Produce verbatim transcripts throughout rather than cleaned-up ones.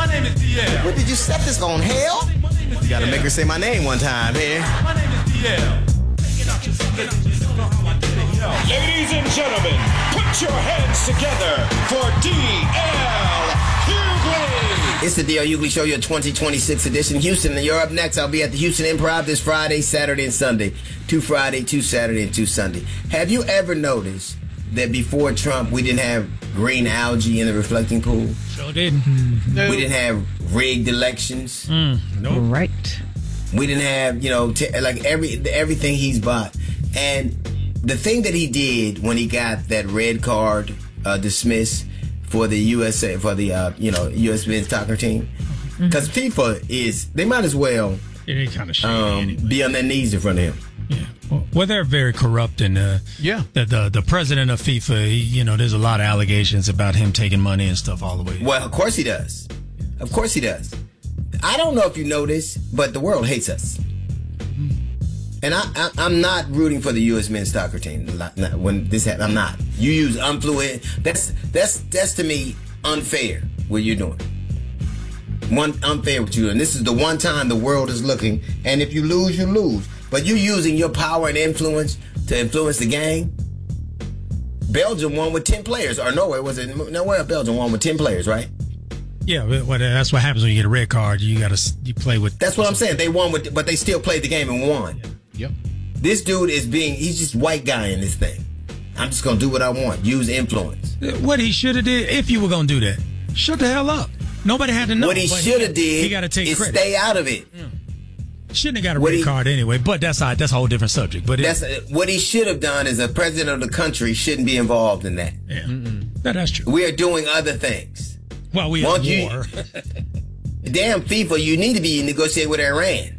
My name is D L. What did you set this on, hell? You gotta make her say my name one time here. My name is D L. Ladies and gentlemen, put your hands together for D L Hughley. It's the D L Hughley Show, your twenty twenty-six edition. Houston, and you're up next. I'll be at the Houston Improv this Friday, Saturday, and Sunday. Two Friday, two Saturday, and two Sunday. Have you ever noticed that before Trump, we didn't have green algae in the reflecting pool? Sure didn't. No. We didn't have rigged elections. Mm, nope. Right. We didn't have, you know, t- like every everything he's bought. And the thing that he did when he got that red card uh, dismissed for the U S A, for the, uh, you know, U S men's soccer team, because mm-hmm. FIFA is, they might as well yeah, kind of um, anyway. be on their knees in front of him. Yeah. Well, well they're very corrupt, and uh, yeah, the, the the president of FIFA, he, you know, there's a lot of allegations about him taking money and stuff all the way. Well, of course he does. Of course he does. I don't know if you know this, but the world hates us. And I, I, I'm not rooting for the U S men's soccer team when this happens. I'm not. You use influence. That's that's that's to me unfair what you're doing. One unfair what you're doing. This is the one time the world is looking, and if you lose, you lose. But you using your power and influence to influence the game. Belgium won with ten players, or Norway was it? Nowhere Belgium won with ten players, right? Yeah, well, that's what happens when you get a red card. You got to you play with. That's what I'm saying. They won with, but they still played the game and won. Yeah. Yep. This dude is being, he's just white guy in this thing. I'm just going to do what I want. Use influence. What he should have did, if you were going to do that, shut the hell up. Nobody had to know. What he should have did he gotta take is credit. Stay out of it. Yeah. Shouldn't have got a what red he, card anyway, but that's a, that's a whole different subject. But that's it, what he should have done is a president of the country shouldn't be involved in that. Yeah, Mm-mm. that, that's true. We are doing other things. Well, we are you, war. Damn FIFA, you need to be negotiating with Iran.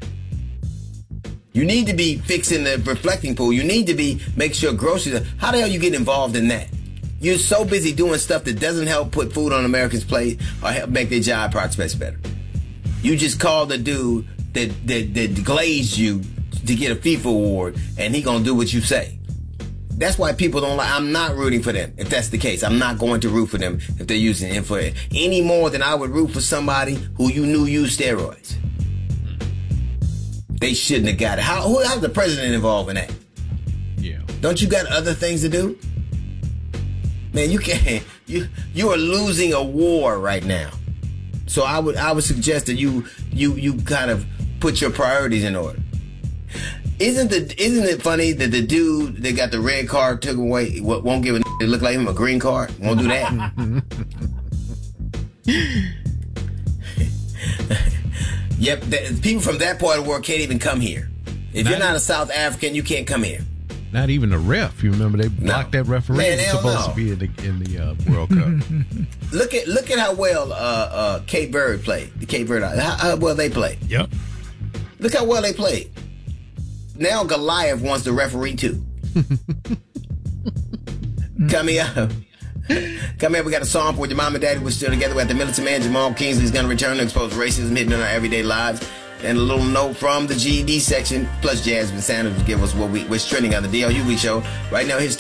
You need to be fixing the reflecting pool. You need to be make sure groceries. How the hell you get involved in that? You're so busy doing stuff that doesn't help put food on Americans' plate or help make their job prospects better. You just called the dude that that, that glazed you to get a FIFA award, and he gonna do what you say. That's why people don't like. I'm not rooting for them. If that's the case, I'm not going to root for them if they're using influence any more than I would root for somebody who you knew used steroids. They shouldn't have got it. How? Who, how's the president involved in that? Yeah. Don't you got other things to do? Man, you can't. You you are losing a war right now. So I would I would suggest that you you you kind of put your priorities in order. Isn't the isn't it funny that the dude that got the red card took away won't give a that look like him a green card? Won't do that. Yep, the, people from that part of the world can't even come here. If not you're not a South African, you can't come here. Not even a ref. You remember they blocked no. that referee Man, who's supposed no. to be in the, in the uh, World Cup. Look at look at how well uh, uh, Cape Verde played. The Cape Verde, how, how well they played. Yep. Look how well they played. Now Goliath wants the referee too. Come here. Come here, we got a song for your mom and daddy. We're still together. We're at the Militant Man. Jamal Kingsley is going to return to expose racism hidden in our everyday lives. And a little note from the G E D section. Plus Jasmine Sanders will give us what we, what's trending on the D L Hughley Show. Right now, his